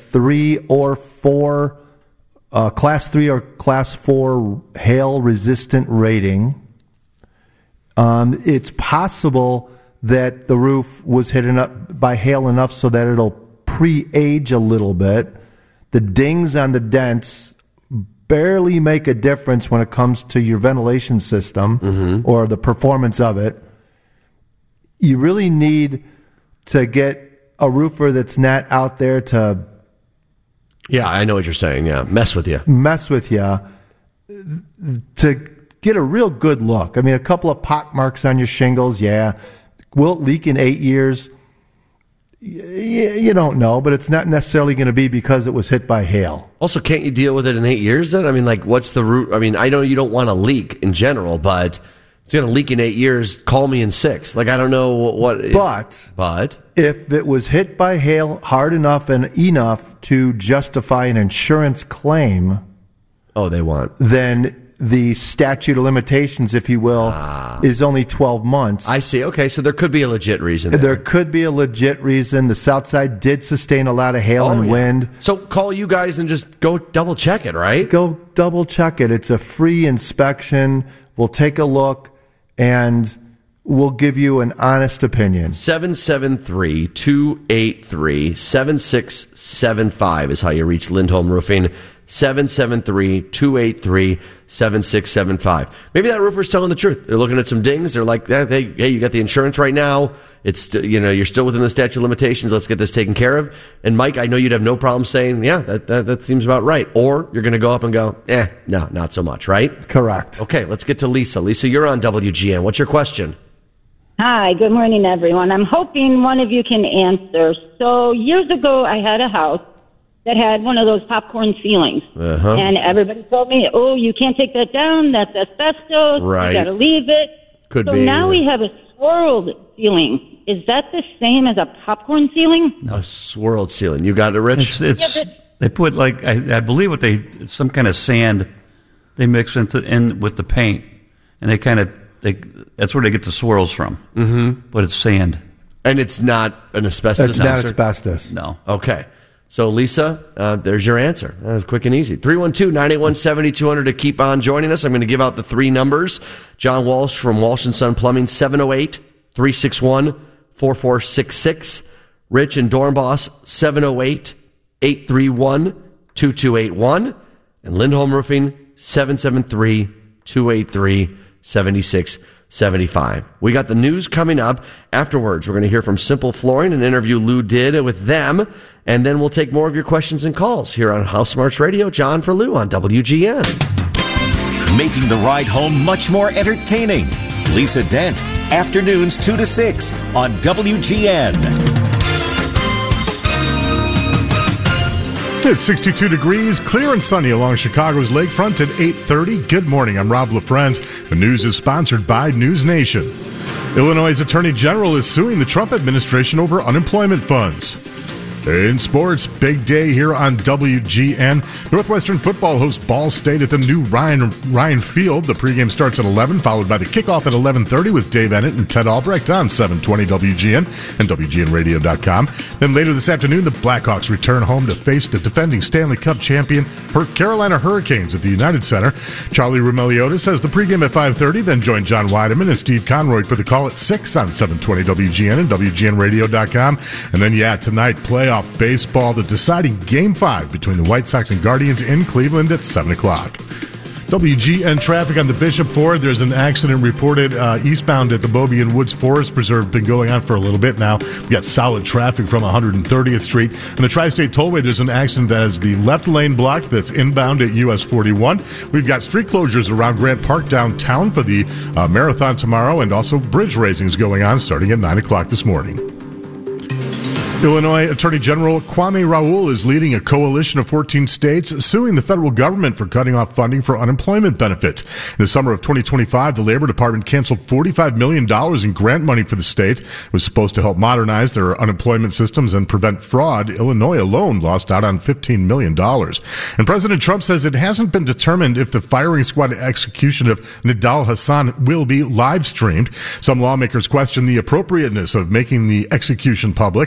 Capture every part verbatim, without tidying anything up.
three or four, uh, class three or class four hail resistant rating. Um, it's possible that the roof was hit enough by hail enough so that it'll pre-age a little bit. The dings on the dents barely make a difference when it comes to your ventilation system mm-hmm. or the performance of it. You really need to get a roofer that's not out there to... Yeah, I know what you're saying, yeah. Mess with you. Mess with you. To get a real good look. I mean, a couple of pock marks on your shingles, yeah. Will it leak in eight years? You don't know, but it's not necessarily going to be because it was hit by hail. Also, can't you deal with it in eight years then? I mean, like, what's the root? I mean, I know you don't want to leak in general, but it's going to leak in eight years. Call me in six. Like, I don't know what. what but, if, but if it was hit by hail hard enough and enough to justify an insurance claim, oh, they want then the statute of limitations, if you will, ah. is only twelve months. I see. Okay, so there could be a legit reason there. There could be a legit reason. The South Side did sustain a lot of hail oh, and yeah. wind. So call you guys and just go double check it, right? Go double check it. It's a free inspection. We'll take a look, and we'll give you an honest opinion. seven seven three, two eight three, seven six seven five is how you reach Lindholm Roofing. seven seven three, two eight three, seven six seven five. Maybe that roofer's telling the truth. They're looking at some dings. They're like, hey, hey, you got the insurance right now. It's st- you know, you're still within the statute of limitations. Let's get this taken care of. And Mike, I know you'd have no problem saying, yeah, that that, that seems about right. Or you're going to go up and go, eh, no, not so much, right? Correct. Okay, let's get to Lisa. Lisa, you're on W G N. What's your question? Hi, good morning, everyone. I'm hoping one of you can answer. So years ago, I had a house that had one of those popcorn ceilings. Uh-huh. And everybody told me, oh, you can't take that down. That's asbestos. Right. You got to leave it. Could so be. So now we have a swirled ceiling. Is that the same as a popcorn ceiling? No. A swirled ceiling. You got it, Rich? It's, it's, yeah, but, they put, like, I, I believe what they, some kind of sand they mix into in with the paint. And they kind of, they that's where they get the swirls from. Mm-hmm. But it's sand. And it's not an asbestos It's not answer? asbestos. No. Okay. So, Lisa, uh, there's your answer. That was quick and easy. three one two, nine eight one, seven two zero zero to keep on joining us. I'm going to give out the three numbers. John Walsh from Walsh and Son Plumbing, seven oh eight, three six one, four four six six. Rich and Dornbos, seven oh eight, eight three one, two two eight one. And Lindholm Roofing, seven seven three, two eight three, seven six seven five. We got the news coming up. Afterwards, we're going to hear from Simple Flooring, an interview Lou did with them. And then we'll take more of your questions and calls here on House Smarts Radio. John for Lou on W G N. Making the ride home much more entertaining. Lisa Dent, afternoons two to six on W G N. It's sixty-two degrees, clear and sunny along Chicago's lakefront at eight thirty. Good morning, I'm Rob LaFrance. The news is sponsored by News Nation. Illinois' Attorney General is suing the Trump administration over unemployment funds. In sports, big day here on W G N. Northwestern football hosts Ball State at the new Ryan Ryan Field. The pregame starts at eleven, followed by the kickoff at eleven thirty with Dave Ennett and Ted Albrecht on seven twenty W G N and W G N radio dot com. Then later this afternoon, the Blackhawks return home to face the defending Stanley Cup champion Carolina Hurricanes at the United Center. Charlie Roumeliotis has the pregame at five thirty, then join John Weideman and Steve Conroy for the call at six on seven twenty W G N and W G N radio dot com. And then, yeah, tonight, playoff baseball, the deciding Game five between the White Sox and Guardians in Cleveland at seven o'clock. W G N traffic on the Bishop Ford. There's an accident reported uh, eastbound at the Bobby and Woods Forest Preserve. Been going on for a little bit now. We've got solid traffic from one hundred thirtieth Street. And the Tri-State Tollway, there's an accident that has the left lane blocked that's inbound at U S forty-one. We've got street closures around Grant Park downtown for the uh, marathon tomorrow, and also bridge raisings going on starting at nine o'clock this morning. Illinois Attorney General Kwame Raoul is leading a coalition of fourteen states suing the federal government for cutting off funding for unemployment benefits. In the summer of twenty twenty-five, the Labor Department canceled forty-five million dollars in grant money for the state. It was supposed to help modernize their unemployment systems and prevent fraud. Illinois alone lost out on fifteen million dollars. And President Trump says it hasn't been determined if the firing squad execution of Nidal Hassan will be live streamed. Some lawmakers question the appropriateness of making the execution public. Vice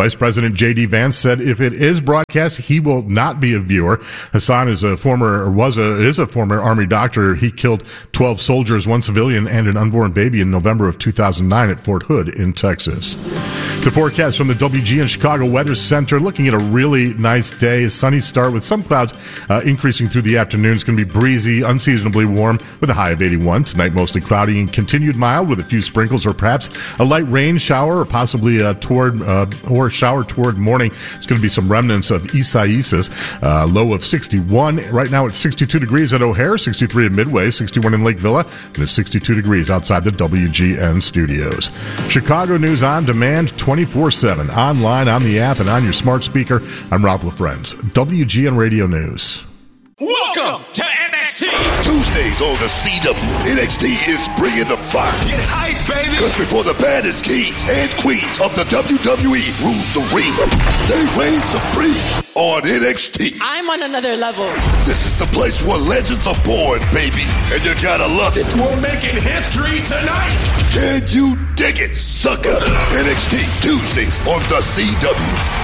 Vice President J D. Vance said if it is broadcast, he will not be a viewer. Hassan is a former, or was a, is a former Army doctor. He killed twelve soldiers, one civilian, and an unborn baby in November of two thousand nine at Fort Hood in Texas. The forecast from the W G N Chicago Weather Center, looking at a really nice day. A sunny start with some clouds uh, increasing through the afternoon. It's going to be breezy, unseasonably warm with a high of eighty-one. Tonight, mostly cloudy and continued mild with a few sprinkles or perhaps a light rain shower or possibly uh, toward uh, or shower toward morning. It's going to be some remnants of Isaias. Uh, low of sixty-one. Right now it's sixty-two degrees at O'Hare, sixty-three at Midway, sixty-one in Lake Villa, and it's sixty-two degrees outside the W G N studios. Chicago News on demand twenty-four seven, online, on the app, and on your smart speaker. I'm Rob LaFrenz, W G N Radio News. Welcome to N X T. Tuesdays on the C W, N X T is bringing the fire. Get hype, baby. Because before the baddest kings and queens of the W W E rules the ring, they reign supreme on N X T. I'm on another level. This is the place where legends are born, baby. And you gotta love it. We're making history tonight. Can you dig it, sucker? N X T, Tuesdays on the C W.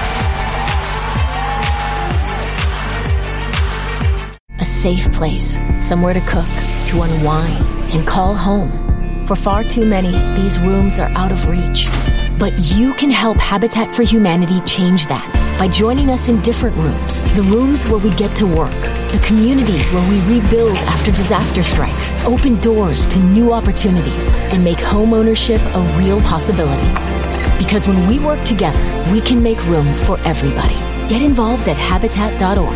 A safe place, somewhere to cook, to unwind, and call home. For far too many, these rooms are out of reach. But you can help Habitat for Humanity change that by joining us in different rooms. The rooms where we get to work. The communities where we rebuild after disaster strikes. Open doors to new opportunities and make home ownership a real possibility. Because when we work together, we can make room for everybody. Get involved at habitat dot org.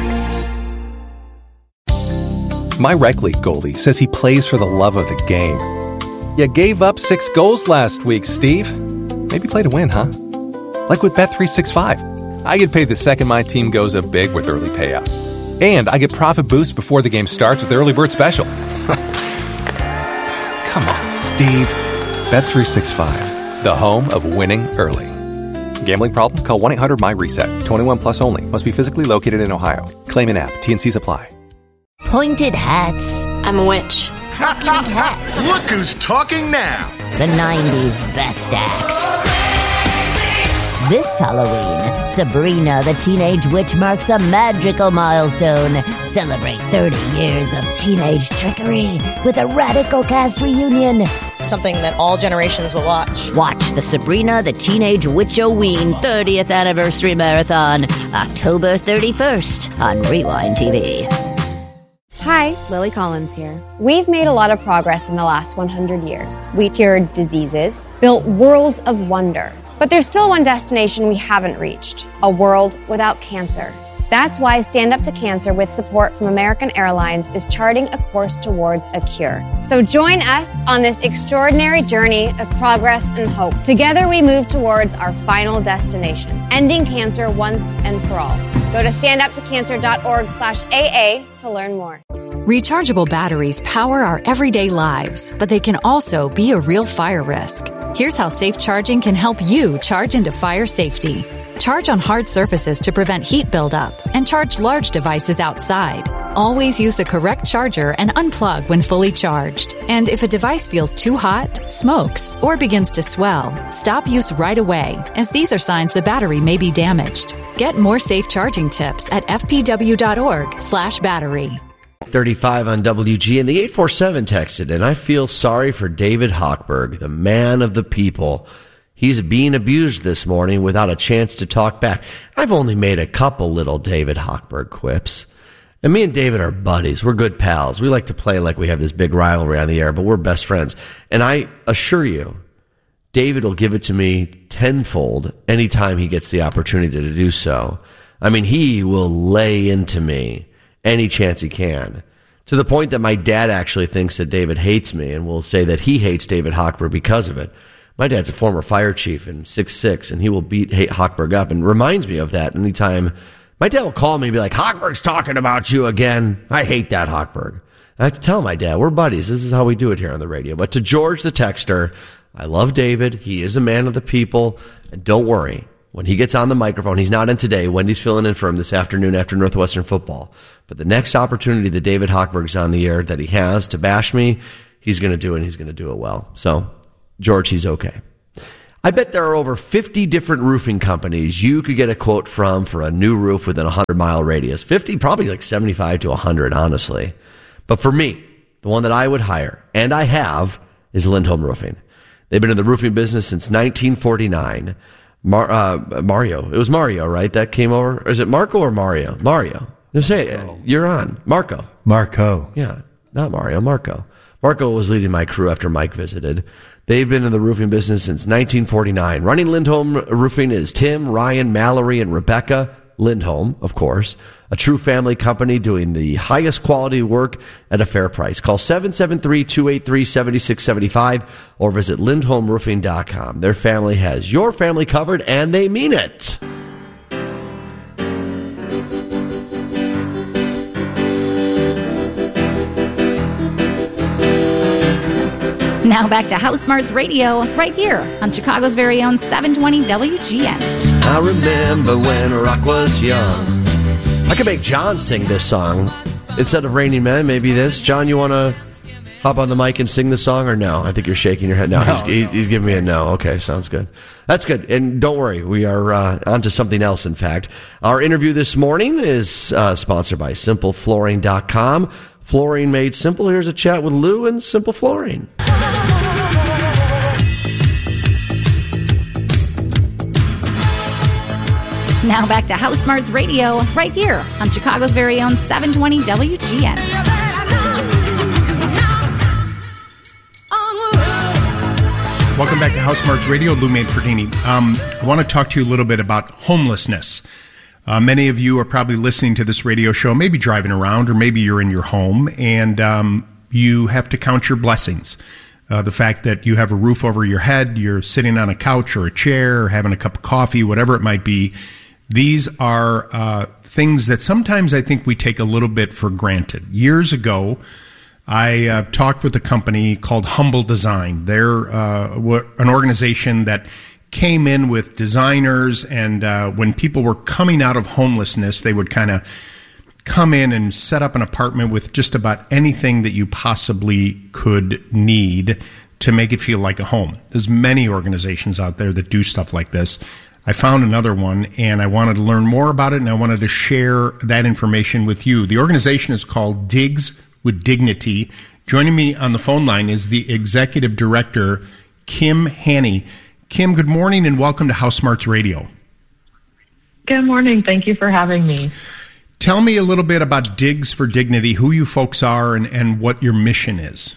My rec league goalie says he plays for the love of the game. You gave up six goals last week, Steve. Maybe play to win, huh? Like with Bet three sixty-five. I get paid the second my team goes up big with early payout. And I get profit boost before the game starts with the early bird special. Come on, Steve. Bet three sixty-five, the home of winning early. Gambling problem? Call one eight hundred my reset. twenty-one plus only. Must be physically located in Ohio. Claim in app. T N Cs apply. Pointed hats. I'm a witch. Talking hats. Look who's talking now. The nineties best acts. This Halloween, Sabrina the Teenage Witch marks a magical milestone. Celebrate thirty years of teenage trickery with a radical cast reunion. Something that all generations will watch. Watch the Sabrina the Teenage Witch-O-Ween thirtieth Anniversary Marathon, October thirty-first on Rewind T V. Hi, Lily Collins here. We've made a lot of progress in the last one hundred years. We cured diseases, built worlds of wonder. But there's still one destination we haven't reached, a world without cancer. That's why Stand Up to Cancer, with support from American Airlines, is charting a course towards a cure. So join us on this extraordinary journey of progress and hope. Together we move towards our final destination, ending cancer once and for all. Go to stand up to cancer dot org slash A A to learn more. Rechargeable batteries power our everyday lives, but they can also be a real fire risk. Here's how safe charging can help you charge into fire safety. Charge on hard surfaces to prevent heat buildup, and charge large devices outside. Always use the correct charger and unplug when fully charged. And if a device feels too hot, smokes, or begins to swell, stop use right away, as these are signs the battery may be damaged. Get more safe charging tips at f p w dot org slash battery. thirty-five on W G, and the eight four seven texted, and I feel sorry for David Hochberg, the man of the people. He's being abused this morning without a chance to talk back. I've only made a couple little David Hochberg quips. And me and David are buddies. We're good pals. We like to play like we have this big rivalry on the air, but we're best friends. And I assure you, David will give it to me tenfold anytime he gets the opportunity to do so. I mean, he will lay into me any chance he can, to the point that my dad actually thinks that David hates me and will say that he hates David Hochberg because of it. My dad's a former fire chief in six six, and he will beat hate Hochberg up, and reminds me of that anytime. My dad will call me and be like, Hochberg's talking about you again. I hate that Hochberg. I have to tell my dad, we're buddies. This is how we do it here on the radio. But to George the texter, I love David. He is a man of the people. And don't worry, when he gets on the microphone, he's not in today. Wendy's filling in for him this afternoon after Northwestern football. But the next opportunity that David Hochberg's on the air that he has to bash me, he's going to do it, and he's going to do it well. So, George, he's okay. I bet there are over fifty different roofing companies you could get a quote from for a new roof within a hundred-mile radius. fifty, probably like seventy-five to one hundred, honestly. But for me, the one that I would hire, and I have, is Lindholm Roofing. They've been in the roofing business since nineteen forty-nine. Mar- uh, Mario. It was Mario, right? That came over. Or is it Marco or Mario? Mario. You say it. You're on. Marco. Marco. Yeah, not Mario. Marco. Marco was leading my crew after Mike visited. They've been in the roofing business since nineteen forty-nine. Running Lindholm Roofing is Tim, Ryan, Mallory, and Rebecca Lindholm, of course. A true family company doing the highest quality work at a fair price. Call seven seven three, two eight three, seven six seven five or visit lindholm roofing dot com. Their family has your family covered, and they mean it. Now back to House Smarts Radio, right here on Chicago's very own seven twenty W G N. I remember when rock was young. I could make John sing this song instead of Raining Men. Maybe this. John, you want to hop on the mic and sing the song, or no? I think you're shaking your head. No, no. He's, he, he's giving me a no. Okay, sounds good. That's good. And don't worry, we are uh, on to something else, in fact. Our interview this morning is uh, sponsored by simple flooring dot com. Flooring made simple. Here's a chat with Lou and Simple Flooring. Now back to House Smarts Radio, right here on Chicago's very own seven twenty W G N. Welcome back to House Smarts Radio. Lou Manfredini. Um, I want to talk to you a little bit about homelessness. Uh, many of you are probably listening to this radio show, maybe driving around, or maybe you're in your home, and um, you have to count your blessings. Uh, the fact that you have a roof over your head, you're sitting on a couch or a chair, or having a cup of coffee, whatever it might be. These are uh, things that sometimes I think we take a little bit for granted. Years ago, I uh, talked with a company called Humble Design. They're uh, an organization that came in with designers, and uh, when people were coming out of homelessness, they would kind of come in and set up an apartment with just about anything that you possibly could need to make it feel like a home. There's many organizations out there that do stuff like this. I found another one, and I wanted to learn more about it, and I wanted to share that information with you. The organization is called Digs with Dignity. Joining me on the phone line is the executive director, Kim Haney. Kim, good morning, and welcome to House Smarts Radio. Good morning. Thank you for having me. Tell me a little bit about Digs for Dignity, who you folks are, and, and what your mission is.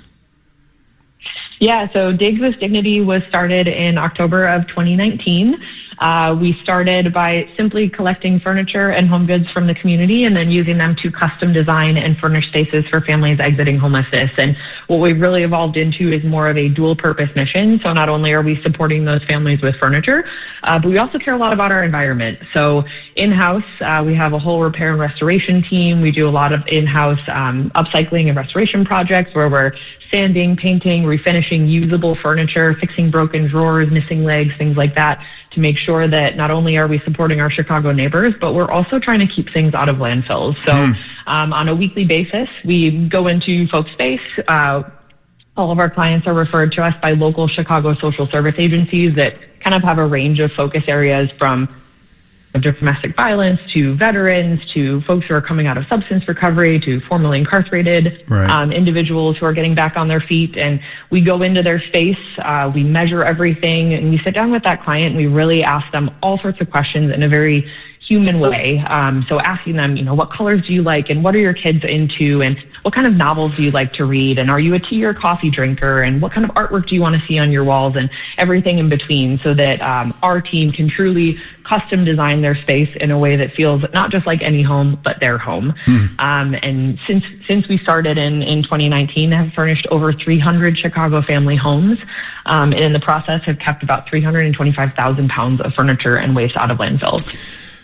Yeah, so Digs with Dignity was started in October of twenty nineteen. Uh, we started by simply collecting furniture and home goods from the community and then using them to custom design and furnish spaces for families exiting homelessness. And what we've really evolved into is more of a dual purpose mission. So not only are we supporting those families with furniture, uh, but we also care a lot about our environment. So in-house, uh, we have a whole repair and restoration team. We do a lot of in-house um, upcycling and restoration projects where we're sanding, painting, refinishing usable furniture, fixing broken drawers, missing legs, things like that, to make sure that not only are we supporting our Chicago neighbors, but we're also trying to keep things out of landfills. So mm. um, on a weekly basis, we go into folks' space. Uh, all of our clients are referred to us by local Chicago social service agencies that kind of have a range of focus areas, from domestic violence to veterans to folks who are coming out of substance recovery to formerly incarcerated right. um, individuals who are getting back on their feet. And we go into their space, uh, we measure everything, and we sit down with that client and we really ask them all sorts of questions in a very human way. Um, so asking them, you know, what colors do you like, and what are your kids into, and what kind of novels do you like to read, and are you a tea or coffee drinker, and what kind of artwork do you want to see on your walls, and everything in between, so that um, our team can truly custom design their space in a way that feels not just like any home, but their home. Hmm. Um, and since since we started in, in twenty nineteen, have furnished over three hundred Chicago family homes, um, and in the process have kept about three hundred twenty-five thousand pounds of furniture and waste out of landfills.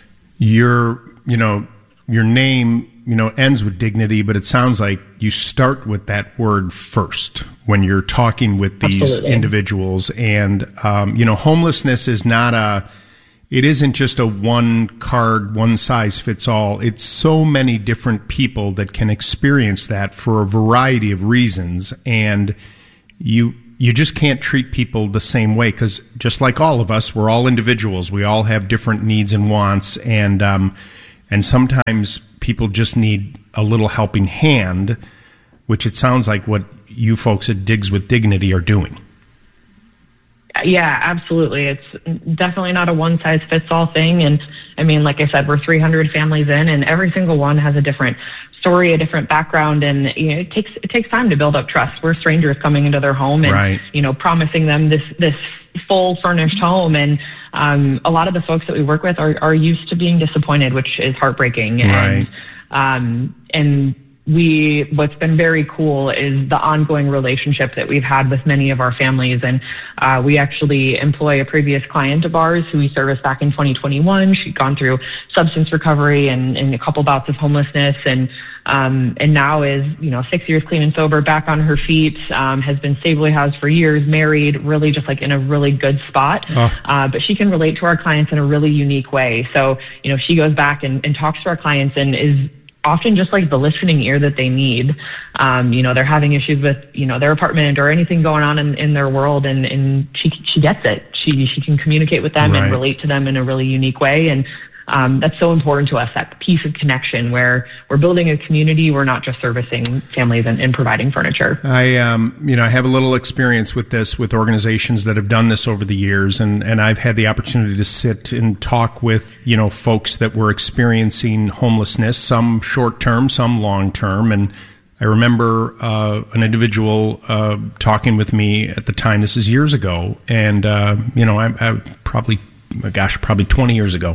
Your, you know, your name, you know, ends with dignity, but it sounds like you start with that word first when you're talking with these Absolutely. individuals. And, um, you know, homelessness is not a, it isn't just a one card, one size fits all. It's so many different people that can experience that for a variety of reasons. And you, you just can't treat people the same way, because just like all of us, we're all individuals. We all have different needs and wants, and um, and sometimes people just need a little helping hand, which it sounds like what you folks at Digs with Dignity are doing. Yeah, absolutely. It's definitely not a one-size-fits-all thing. And I mean, like I said, we're three hundred families in, and every single one has a different story, a different background, and you know, it takes it takes time to build up trust. We're strangers coming into their home and right. you know, promising them this this full furnished home, and um, a lot of the folks that we work with are, are used to being disappointed, which is heartbreaking. Right. And um, and we, what's been very cool is the ongoing relationship that we've had with many of our families. And uh, we actually employ a previous client of ours who we serviced back in twenty twenty-one. She'd gone through substance recovery and, and a couple bouts of homelessness, and um, and now is, you know, six years clean and sober, back on her feet, um, has been stably housed for years, married, really just like in a really good spot. Oh. Uh, but she can relate to our clients in a really unique way. So, you know, she goes back and, and talks to our clients and is often just like the listening ear that they need. Um, you know, they're having issues with, you know, their apartment or anything going on in, in their world, and, and she she gets it. She she can communicate with them right. and relate to them in a really unique way. And um, that's so important to us, that piece of connection where we're building a community. We're not just servicing families and, and providing furniture. I, um, you know, I have a little experience with this, with organizations that have done this over the years, and, and I've had the opportunity to sit and talk with, you know, folks that were experiencing homelessness, some short-term, some long-term, and I remember uh, an individual uh, talking with me at the time, this is years ago, and, uh, you know, I, I probably, gosh, probably twenty years ago.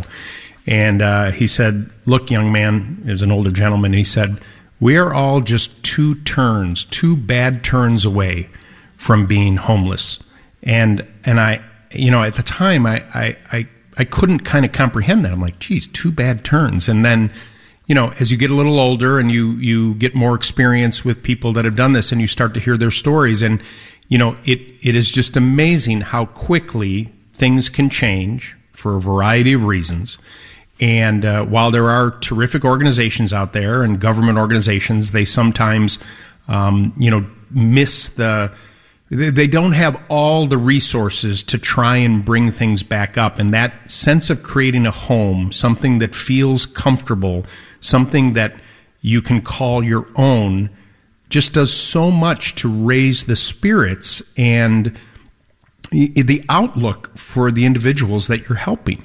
And uh, he said, look, young man, is an older gentleman, and he said, we are all just two turns, two bad turns away from being homeless. And and I, you know, at the time, I, I, I, I couldn't kind of comprehend that. I'm like, geez, two bad turns. And then, you know, as you get a little older and you, you get more experience with people that have done this, and you start to hear their stories, and, you know, it it is just amazing how quickly things can change for a variety of reasons. And uh, while there are terrific organizations out there and government organizations, they sometimes, um, you know, miss the, they don't have all the resources to try and bring things back up. And that sense of creating a home, something that feels comfortable, something that you can call your own, just does so much to raise the spirits and the outlook for the individuals that you're helping.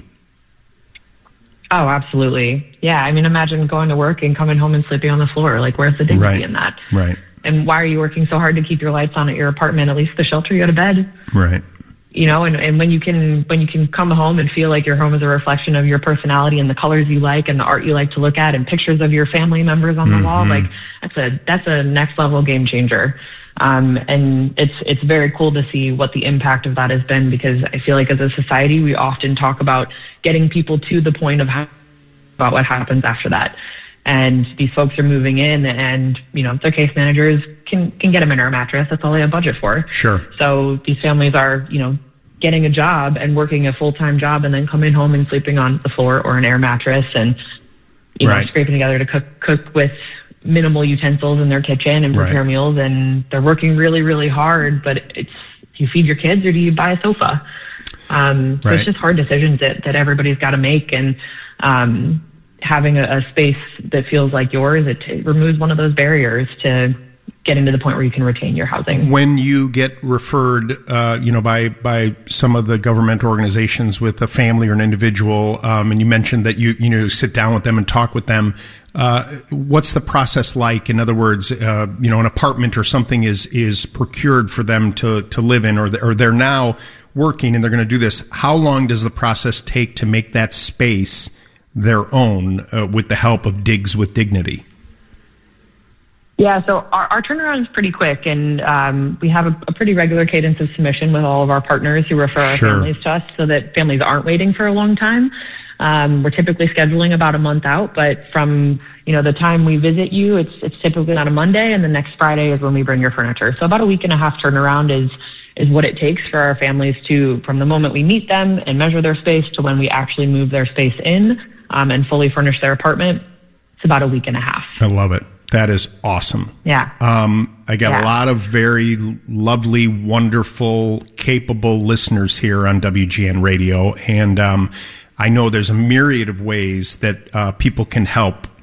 Oh, absolutely. Yeah. I mean, imagine going to work and coming home and sleeping on the floor. Like, where's the dignity right. in that? Right. And why are you working so hard to keep your lights on at your apartment? At least the shelter you go to bed. Right. You know, and, and when you can when you can come home and feel like your home is a reflection of your personality and the colors you like and the art you like to look at and pictures of your family members on the mm-hmm. wall, like that's a that's a next level game changer. Um, and it's it's very cool to see what the impact of that has been, because I feel like as a society, we often talk about getting people to the point of how, about what happens after that. And these folks are moving in, and, you know, their case managers can, can get them an air mattress. That's all they have budget for. Sure. So these families are, you know, getting a job and working a full-time job and then coming home and sleeping on the floor or an air mattress and, you right. know, scraping together to cook, cook with minimal utensils in their kitchen and prepare right. meals, and they're working really, really hard, but it's, do you feed your kids or do you buy a sofa? Um, so right. it's just hard decisions that, that everybody's got to make, and um, having a, a space that feels like yours, it, it removes one of those barriers to getting to the point where you can retain your housing. When you get referred, uh, you know, by by some of the government organizations with a family or an individual, um, and you mentioned that you you know sit down with them and talk with them, uh, what's the process like? In other words, uh, you know, an apartment or something is is procured for them to to live in, or or they're now working and they're going to do this. How long does the process take to make that space their own uh, with the help of Digs with Dignity? Yeah, so our, our turnaround is pretty quick, and um, we have a, a pretty regular cadence of submission with all of our partners who refer our Sure. families to us, so that families aren't waiting for a long time. Um, we're typically scheduling about a month out, but from, you know, the time we visit you, it's it's typically on a Monday, and the next Friday is when we bring your furniture. So about a week and a half turnaround is is what it takes for our families to, from the moment we meet them and measure their space to when we actually move their space in um, and fully furnish their apartment. It's about a week and a half. I love it. That is awesome. Yeah. Um, I got Yeah. a lot of very lovely, wonderful, capable listeners here on W G N Radio, and um, I know there's a myriad of ways that uh, people can help